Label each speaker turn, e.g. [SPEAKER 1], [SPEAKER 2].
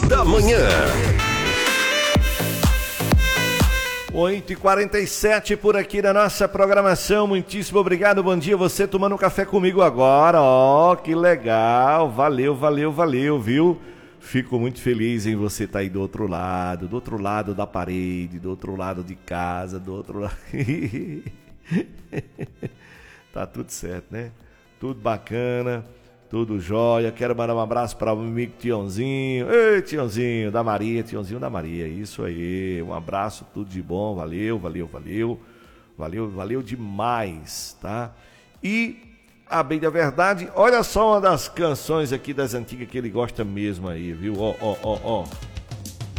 [SPEAKER 1] da manhã.
[SPEAKER 2] 8h47 por aqui na nossa programação. Muitíssimo obrigado. Bom dia, você tomando um café comigo agora. Ó, que legal. Valeu, viu? Fico muito feliz em você estar aí do outro lado da parede, do outro lado de casa, do outro lado. Tá tudo certo, né? Tudo bacana, tudo jóia. Quero mandar um abraço para o meu amigo Tiãozinho. Ei, Tiãozinho da Maria, isso aí. Um abraço, tudo de bom. Valeu demais, tá? E a bem da verdade, olha só uma das canções aqui das antigas que ele gosta mesmo aí, viu? Ó.